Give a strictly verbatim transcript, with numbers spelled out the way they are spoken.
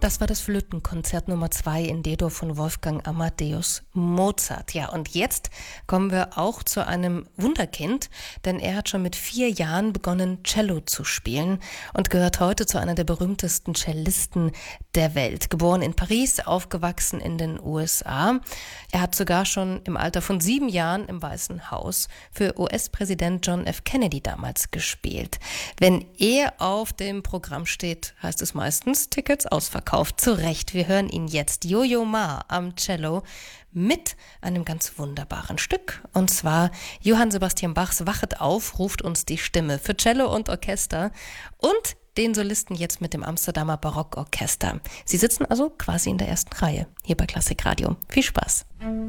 Das war das Flötenkonzert Nummer zwei in D-Dur von Wolfgang Amadeus Mozart. Ja, und jetzt kommen wir auch zu einem Wunderkind, denn er hat schon mit vier Jahren begonnen, Cello zu spielen und gehört heute zu einer der berühmtesten Cellisten der Welt. Geboren in Paris, aufgewachsen in den U S A. Er hat sogar schon im Alter von sieben Jahren im Weißen Haus für U S-Präsident John F. Kennedy damals gespielt. Wenn er auf dem Programm steht, heißt es meistens Tickets ausverkauft. Zu Recht, wir hören ihn jetzt, Yo-Yo Ma am Cello mit einem ganz wunderbaren Stück. Und zwar Johann Sebastian Bachs Wachet auf, ruft uns die Stimme für Cello und Orchester und den Solisten jetzt mit dem Amsterdamer Barockorchester. Sie sitzen also quasi in der ersten Reihe hier bei Klassikradio. Viel Spaß!